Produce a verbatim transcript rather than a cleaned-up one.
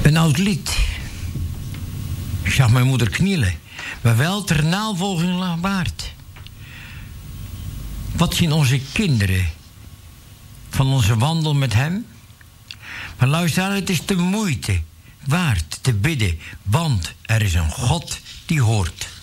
Een oud lied. Ik zag mijn moeder knielen, maar wel ter navolging waard. Wat zien onze kinderen van onze wandel met hem? Maar luister, het is de moeite waard te bidden, want er is een God die hoort.